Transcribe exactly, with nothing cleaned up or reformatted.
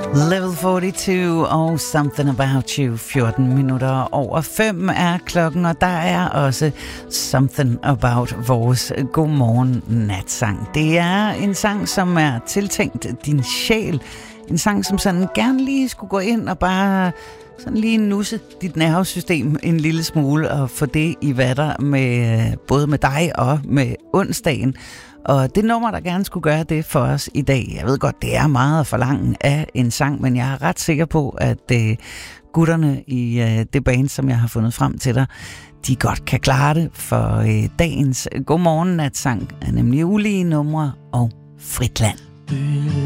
Level fireogfyrre og Something About You. fjorten minutter over fem er klokken, og der er også Something About vores godmorgen natsang. Det er en sang, som er tiltænkt din sjæl. En sang, som sådan gerne lige skulle gå ind og bare sådan lige nusse dit nervesystem en lille smule og få det i vatter med både med dig og med onsdagen. Og det nummer, der gerne skulle gøre det for os i dag, jeg ved godt, det er meget at forlange af en sang, men jeg er ret sikker på, at øh, gutterne i øh, det band, som jeg har fundet frem til dig, de godt kan klare det, for øh, dagens godmorgen natsang er nemlig Ulige Numre og Fritland.